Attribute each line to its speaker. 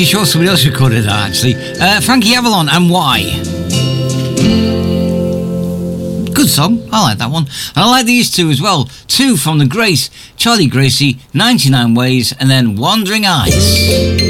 Speaker 1: sure somebody else recorded that, actually. Frankie Avalon and Why. Good song. I like that one. And I like these two as well. Two from the Grace. Charlie Gracie, 99 Ways, and then Wandering Eyes.